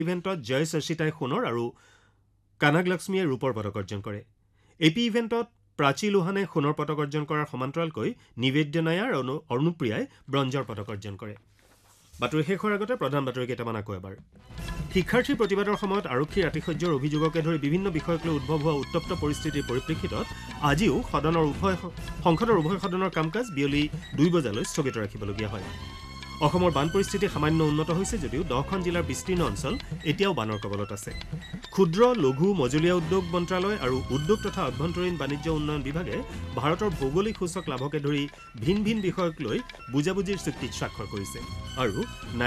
ইভেণ্টত জয় শশীতাই সোণৰ আৰু কানাগলক্ষ্মীয়ে ৰূপৰ পদক অৰ্জন কৰে। এপি ইভেণ্টত প্ৰাচী লোহানে সোণৰ পদক অৰ্জন কৰাৰ সমান্তৰালকৈ নিবেদ্য নায়াৰ আৰু অনুপ্ৰিয়াই ব্ৰঞ্জৰ পদক অৰ্জন কৰে। বাতৰি শেষ হোৱাৰ আগতে প্ৰধান বাতৰি কেইটামান আকৌ এবাৰ। শিক্ষাৰ্থীৰ প্ৰতিবাদৰ সময়ত আৰক্ষীৰ আতিশয্যৰ অভিযোগকে ধৰি বিভিন্ন বিষয়ক লৈ উদ্ভৱ হোৱা উত্তপ্ত পৰিস্থিতিৰ পৰিপ্ৰেক্ষিতত আজিও সংসদৰ উভয় সদনৰ কাম কাজ বিয়লি 2 বজালৈ স্থগিত ৰাখিবলগীয়া হয়। অসমৰ বান পৰিস্থিতি সামান্য উন্নত হৈছে যদিও 10খন জিলাৰ বিস্তীৰ্ণ অঞ্চল এতিয়াও বানৰ কবলত আছে। ক্ষুদ্ৰ লঘু মজলীয়া উদ্যোগ মন্ত্ৰালয় আৰু উদ্যোগ তথা আভ্যন্তৰীণ বাণিজ্য উন্নয়ন বিভাগে ভাৰতৰ ভৌগোলিক সূচক লাভকে ধৰি ভিন ভিন বিষয়ক লৈ বুজাবুজিৰ চুক্তিত স্বাক্ষৰ কৰিছে। আৰু